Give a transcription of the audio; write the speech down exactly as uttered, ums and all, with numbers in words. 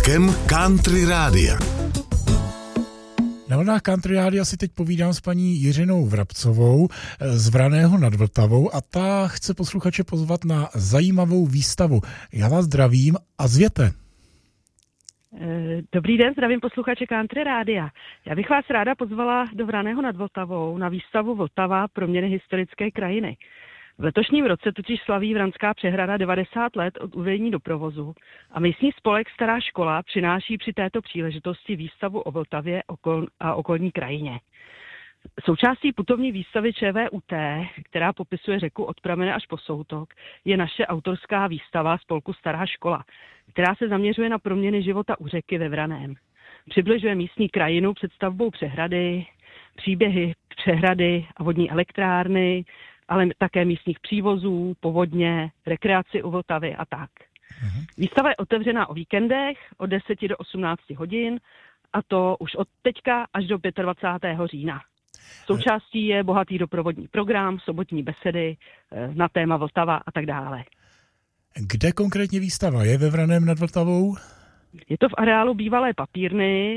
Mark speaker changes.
Speaker 1: Vlakem Country Rádia.
Speaker 2: Na vlnách Country Rádia si teď povídám s paní Jiřinou Vrabcovou z Vraného nad Vltavou a ta chce posluchače pozvat na zajímavou výstavu. Já vás zdravím a zvěte.
Speaker 3: Dobrý den, zdravím posluchače Country Rádia. Já bych vás ráda pozvala do Vraného nad Vltavou na výstavu Vltava proměny historické krajiny. V letošním roce totiž slaví Vranská přehrada devadesát let od uvedení do provozu a místní spolek Stará škola přináší při této příležitosti výstavu o Vltavě a okolní krajině. Součástí putovní výstavy ČVUT, která popisuje řeku od pramene až po soutok, je naše autorská výstava spolku Stará škola, která se zaměřuje na proměny života u řeky ve Vraném. Přibližuje místní krajinu představbou přehrady, příběhy přehrady a vodní elektrárny, ale také místních přívozů, povodně, rekreaci u Vltavy a tak. Mhm. Výstava je otevřená o víkendech od deseti do osmnácti hodin a to už od teďka až do dvacátého pátého října. Součástí je bohatý doprovodní program, sobotní besedy na téma Vltava a tak dále.
Speaker 2: Kde konkrétně výstava je ve Vraném nad Vltavou?
Speaker 3: Je to v areálu bývalé papírny,